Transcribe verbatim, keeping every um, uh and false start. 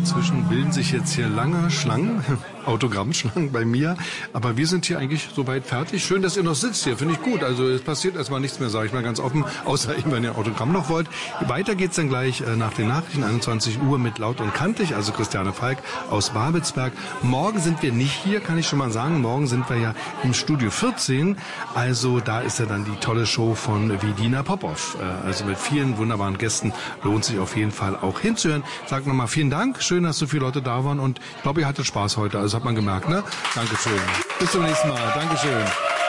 inzwischen bilden sich jetzt hier lange Schlangen, Autogrammschlangen bei mir. Aber wir sind hier eigentlich soweit fertig. Schön, dass ihr noch sitzt hier, finde ich gut. Also es passiert erstmal nichts mehr, sage ich mal ganz offen, außer eben, wenn ihr Autogramm noch wollt. Weiter geht's dann gleich äh, nach den Nachrichten, einundzwanzig Uhr mit Laut und Kantig, also Christiane Falk aus Babelsberg. Morgen sind wir nicht hier, kann ich schon mal sagen. Morgen sind wir ja im Studio vierzehn. Also da ist ja dann die tolle Show von Vidina Popov. Äh, also mit vielen wunderbaren Gästen lohnt sich auf jeden Fall auch hinzuhören. Sag nochmal vielen Dank. Schön, dass so viele Leute da waren und ich glaube, ihr hattet Spaß heute. Also hat man gemerkt, ne? Dankeschön. Bis zum nächsten Mal. Dankeschön.